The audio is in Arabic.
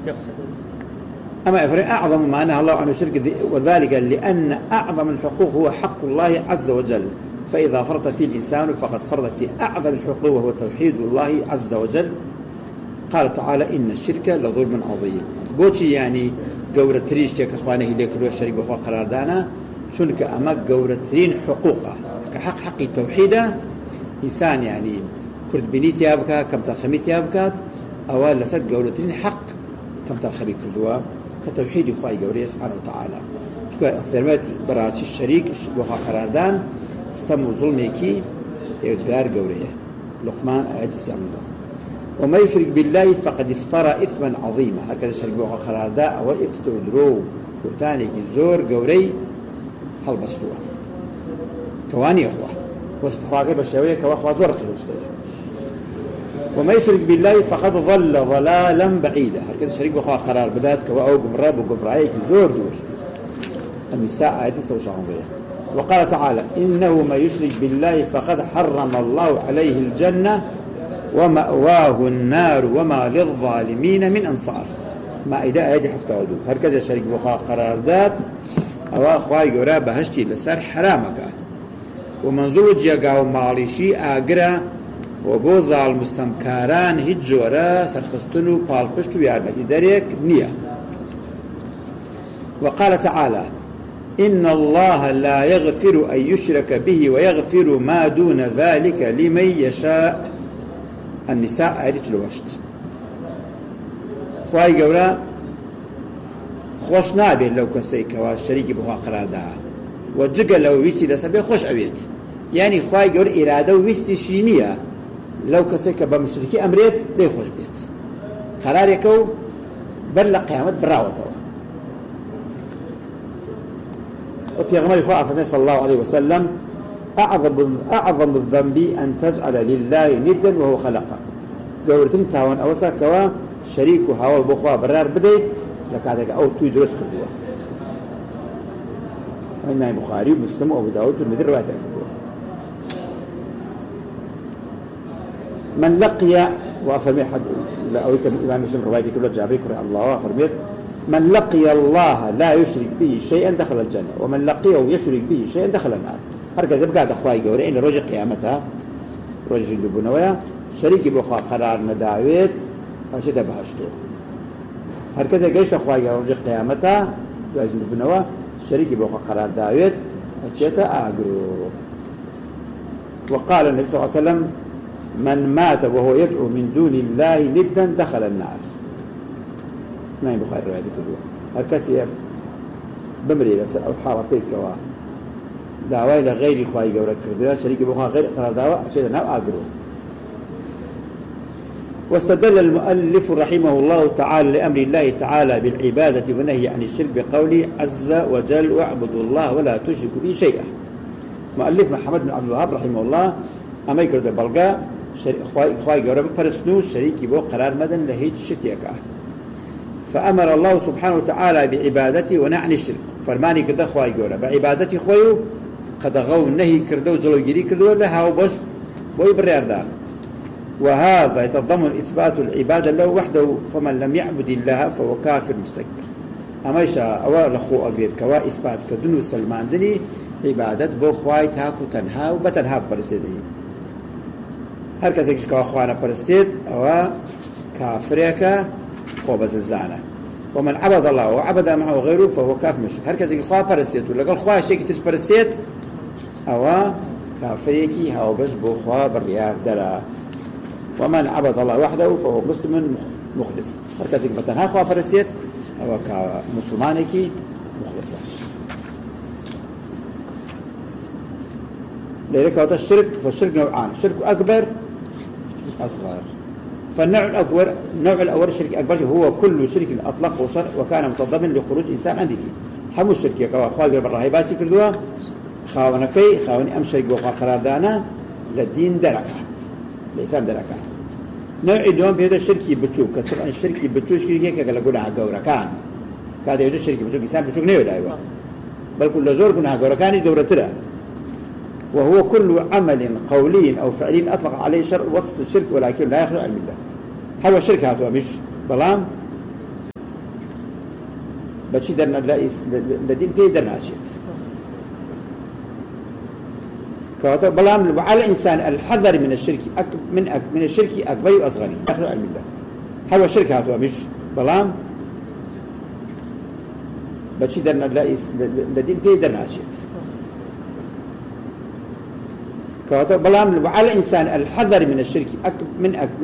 أما إفرين أعظم ما نهى الله عنه الشرك، وذلك لأن أعظم الحقوق هو حق الله عز وجل، فإذا فرط فيه الإنسان فقد فرط في أعظم الحقوق وهو توحيد الله عز وجل. قال تعالى إن الشرك لظلم عظيم. بوشي يعني قورة تريشتك أخوانه إليك لو الشريك بأخوة قرار دانا شنك أما قورة ترين حقوقه كحق حقي توحيده إنسان يعني كرد بنيت يابكا كم ترخميت يابكات أول لسد قورة ترين حق كم ترخمي كردوا كتوحيد إخوائي قوريه سبحانه وتعالى. فرمت براسي الشريك بأخوة قرار دان استمو ظلميكي يجدار قوريه لقمان آيات السامزة. وما يشرك بالله فقد افترى إثما عظيما. هكذا الشرك بأخوة قرار دا أو افتروا درو وتاني زور قوري هل بسطوه كواني أخوة وصف خواقب الشوية كواخوة زور خلو اشتوية. وما يشرك بالله فقد ضل ضلالا بعيدا. هكذا الشرك بأخوة قرار بدات كواء قمراب وقمرعيك زور دور. النساء آيات سوى شعوذية. وقال تعالى إنه ما يشرك بالله فقد حرم الله عليه الجنة ومأواه النار وما للظالمين من أنصار. ما إذا أيدي حفتها ودو هكذا الشرك بأخوة قرار ذات أو أخوة يقرأ بهشتي لسر حرامك ومنظور جيقا ومعليشي آقرا وبوزع المستمكاران هجورا سرخستنو بالقشتو يارمتي داريك نية. وقال تعالى إن الله لا يغفر أن يشرك به ويغفر ما دون ذلك لمن يشاء. النساء آية الوشت. خواهي قولا خوش نابي لو كسيك والشريك بخوا قرار داها وجقل لو ويستي لسبي خوش أبيت يعني خواهي قول إرادة ويستي شينية لو كسيك بمشركي أمريت ليه خوش بيت قرار يكو بل قيامت براوته. وفي أغمار إخوة فمي صلى الله عليه وسلم أعظم الذنب أن تجعل لله ندا وهو خلقك. قولتين تاوان أوسا كوا شريك وحاول بخوا برار بديت لكاتك أو توي درس كردوا. وإنما بخاري ومسلم وأبو داود والمذر رواتك كردوا. من لقي وأفرمي حد أو الإمام مسلم روايتي كله جابري كره الله وأفرمي من لقي الله لا يشرك به شيئا دخل الجنة ومن لقيه يشرك به شيئا دخل النار. هركز بقعد أخوائي قولي إن رجع قيامتها رجع جندبونويا شريكي بأخوة قرار نداويت أشد بهشتو. هركز قيشت أخوائي رجع قيامتها رجع جندبونويا شريكي بأخوة قرار داويت أشد أقرو. وقال النبي صلى الله عليه وسلم من مات وهو يدعو من دون الله ندا دخل النار. ما يبخار الرواية كلها. هركز بمري لسا أو حالتين كوا دعوة إلى غير إخوائي قولك كردوا شريك بخواه غير قرار دعوة أشياء ناو أقروا. واستدل المؤلف رحمه الله تعالى لأمر الله تعالى بالعبادة والنهي عن الشرك بقوله عز وجل واعبدوا الله ولا تشركوا به شيئا. مؤلف محمد بن عبد الوهاب رحمه الله أما يكرد بلغا إخوائي قولك فرسنو شريك بو قرار مدن لهيج شتيكا. فأمر الله سبحانه وتعالى بعبادته ونهى عن الشرك. فرماني كده إخوائي قولك بعبادتي إخوائي قد غو النهي كردو جلو جري كردو لها وبش ويبرر دار. وهذا يتضمن إثبات العبادة له وحده فمن لم يعبد الله فهو كافر مستكبر. أما يشاء أول أخو أبيض كوا إثبات كدنو سلمان دني عبادة بخواي تاكو تنها وبتنها برستيد. هركز يكش كوا أخوانا برستيد أو كافريك خوبز الزانة. ومن عبد الله وعبد معه غيره فهو كافر مش. هركز يكش خوا برستيد ولا قال خوا شيء كتير برستيد أو كافريكي هاو بش بخوا بالرياض درا. ومن عبد الله وحده فهو مسلم مخلص. هركز يكش بتنها خوا برستيد أو كمسلمانكي مخلصة. لذلك هذا الشرك والشرك نوعان شرك أكبر أصغر. فالنوع الأكبر النوع الأول الشرك الأكبر هو كل شرك أطلقه شرع وكان متضمن لخروج إنسان عن دينه. حمو الشرك يا خواجر بالرهيبات كردوها خاونكي خاوني أم شرك وقع قرار دانا للدين دركات الإنسان دركات. نوع دوم بهذا الشرك بتشوك طبعا الشرك بتشوش كذا قال قولها جورا كان كذا يوجد الشرك بتشوك إنسان بتشوك نيو دايوا بل كل زور كنا جورا كان يدور ترى. وهو كل عمل قولي أو فعلي أطلق عليه شرع وصف الشرك ولكن لا يخرج عن الملة. هو الشرك هذا مش بلام بچی درنا لدين بي درنا چيت كواتا بلام على الإنسان الحذر من الشرك من الشرك أكبر وأصغر آخر علم الله هو الشرك هاتوا مش بلام بچی درنا لدين بي درنا چيت كواتا بلام على الإنسان الحذر من الشرك من